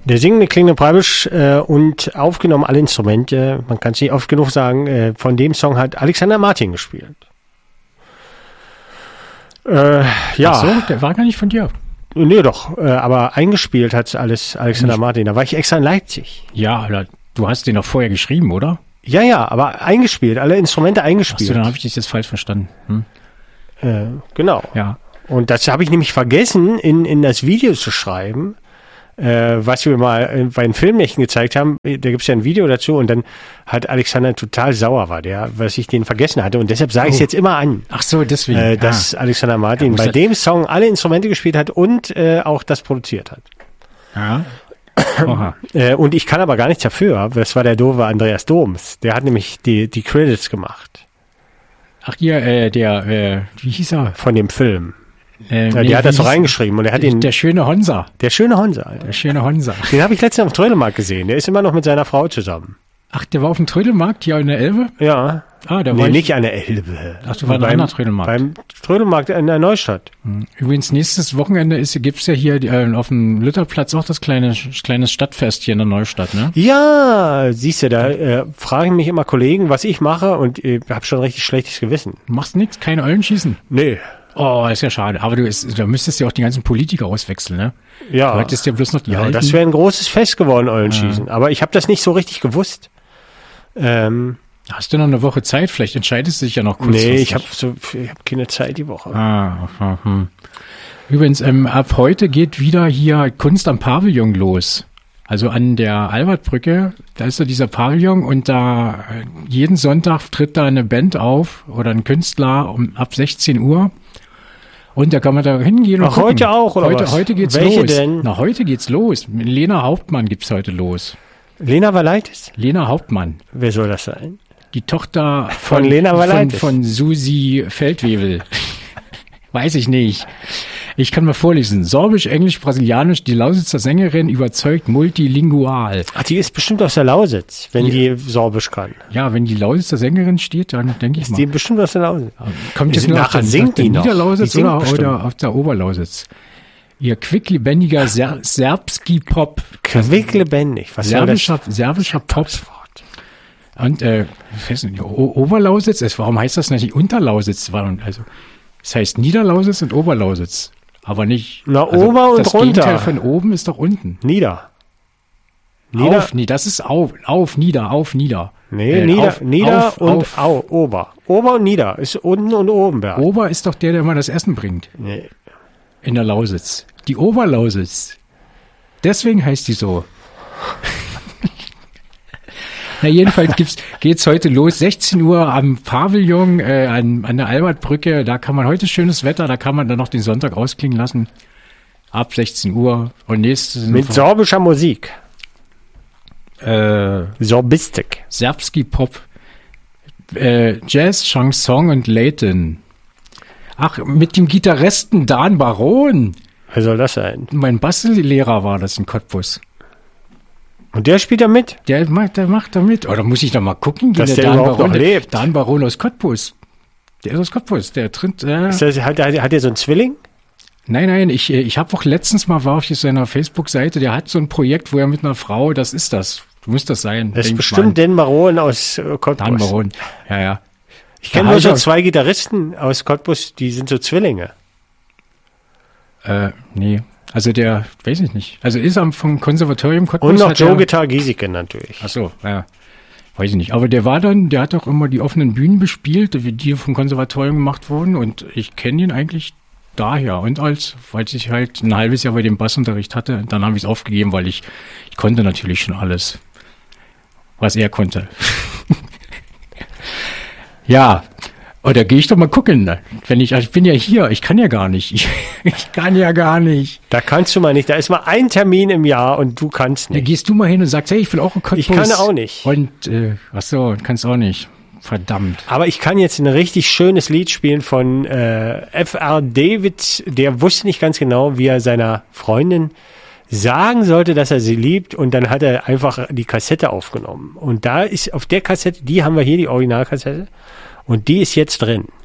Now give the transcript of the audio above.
Der singende klingende Preibisch und aufgenommen alle Instrumente, man kann es nicht oft genug sagen, von dem Song hat Alexander Martin gespielt. Ja. Ach so, der war gar nicht von dir. Nee, doch, aber eingespielt hat alles Alexander Martin. Da war ich extra in Leipzig. Ja, du hast den doch vorher geschrieben, oder? Ja, aber eingespielt, alle Instrumente eingespielt. Ach so, dann habe ich das jetzt falsch verstanden. Genau. Ja. Und das habe ich nämlich vergessen, in das Video zu schreiben, was wir mal bei den Filmnächten gezeigt haben. Da gibt es ja ein Video dazu und dann hat Alexander total sauer war, was ich den vergessen hatte. Und deshalb sage ich es jetzt immer an. Ach so, deswegen. Dass Alexander Martin bei dem Song alle Instrumente gespielt hat und auch das produziert hat. Ja. Oha. Und ich kann aber gar nichts dafür. Das war der doofe Andreas Doms. Der hat nämlich die Credits gemacht. Ach hier, wie hieß er? Von dem Film. Nee, die hat das so reingeschrieben und er hat ihn. Der schöne Honsa. Der schöne Honsa, Alter. Der schöne Honsa. Den habe ich letztens auf dem Trödelmarkt gesehen. Der ist immer noch mit seiner Frau zusammen. Ach, der war auf dem Trödelmarkt hier in der Elbe? Ja. Der war nicht an der Elbe. Ach, du warst beim anderer Trödelmarkt. Beim Trödelmarkt in der Neustadt. Übrigens, nächstes Wochenende gibt's ja hier auf dem Lutherplatz auch das kleines Stadtfest hier in der Neustadt, ne? Ja, siehst du, da fragen mich immer Kollegen, was ich mache und ich habe schon richtig schlechtes Gewissen. Machst nix? Keine Eulen schießen? Nee. Oh, ist ja schade. Aber da müsstest ja auch die ganzen Politiker auswechseln, ne? Ja. Du hättest ja bloß noch die alten. Das wäre ein großes Fest geworden, Eulenschießen. Aber ich habe das nicht so richtig gewusst. Hast du noch eine Woche Zeit? Vielleicht entscheidest du dich ja noch kurz. Nee, ich habe keine Zeit die Woche. Übrigens, ab heute geht wieder hier Kunst am Pavillon los. Also an der Albertbrücke, da ist ja dieser Pavillon und da jeden Sonntag tritt da eine Band auf oder ein Künstler ab 16 Uhr. Und da kann man da hingehen und gucken. Heute auch, oder was? Heute geht's Welche los. denn? Na, heute geht's los. Mit Lena Hauptmann gibt's heute los. Lena Valaitis? Lena Hauptmann. Wer soll das sein? Die Tochter von Lena Valaitis. Von Susi Feldwebel. Weiß ich nicht. Ich kann mal vorlesen. Sorbisch, Englisch, Brasilianisch, die Lausitzer Sängerin überzeugt multilingual. Ach, die ist bestimmt aus der Lausitz, wenn die Sorbisch kann. Ja, wenn die Lausitzer Sängerin steht, dann denke ich mal. Ist die bestimmt aus der Lausitz. Kommt jetzt nur nachher singt der die noch. Niederlausitz oder auf der Oberlausitz? Ihr quicklebendiger Serbski-Pop. Quicklebendig, was soll das? Serbischer Pop. Und, Oberlausitz, warum heißt das nicht Unterlausitz? Also, es heißt Niederlausitz und Oberlausitz. Aber nicht. Na, Ober und das runter. Das Gegenteil von oben ist doch unten. Nieder. Das ist auf, nieder. Nee, nieder und ober. Ober und nieder ist unten und oben. Berg. Ober ist doch der immer das Essen bringt. Nee. In der Lausitz. Die Oberlausitz. Deswegen heißt die so. Na, jedenfalls geht's heute los, 16 Uhr am Pavillon, an der Albertbrücke. Da kann man heute schönes Wetter, da kann man dann noch den Sonntag ausklingen lassen. Ab 16 Uhr. Und mit sorbischer Musik. Sorbistik. Serbski-Pop, Jazz, Chanson und Latin. Ach, mit dem Gitarristen Dan Baron. Wer soll das sein? Mein Bassellehrer war das in Cottbus. Und der spielt da mit? Der macht da mit. Oder muss ich da mal gucken, wie dass der überhaupt noch lebt? Dan Baron aus Cottbus. Der ist aus Cottbus. Der tritt. Hat der so einen Zwilling? Nein. Ich habe auch letztens mal war auf seiner Facebook-Seite. Der hat so ein Projekt, wo er mit einer Frau. Das ist das. Muss das sein? Das ist bestimmt Dan Baron aus Cottbus. Dan Baron. Ja. Ich kenne nur so zwei Gitarristen aus Cottbus. Die sind so Zwillinge. Nee. Also der, weiß ich nicht. Also ist er vom Konservatorium Cottbus. Und noch Joe Guitar Giesecke natürlich. Ach so, ja. Weiß ich nicht. Aber der hat auch immer die offenen Bühnen bespielt, die vom Konservatorium gemacht wurden. Und ich kenne ihn eigentlich daher. Und weil ich halt ein halbes Jahr bei dem Bassunterricht hatte, dann habe ich es aufgegeben, weil ich konnte natürlich schon alles, was er konnte. Ja. Oder gehe ich doch mal gucken. Ich bin ja hier, ich kann ja gar nicht. Ich kann ja gar nicht. Da kannst du mal nicht. Da ist mal ein Termin im Jahr und du kannst nicht. Da gehst du mal hin und sagst, hey, ich will auch einen Cottbus. Ich kann auch nicht. Und, kannst auch nicht. Verdammt. Aber ich kann jetzt ein richtig schönes Lied spielen von F.R. David. Der wusste nicht ganz genau, wie er seiner Freundin sagen sollte, dass er sie liebt. Und dann hat er einfach die Kassette aufgenommen. Und da ist auf der Kassette, die haben wir hier, die Originalkassette. Und die ist jetzt drin.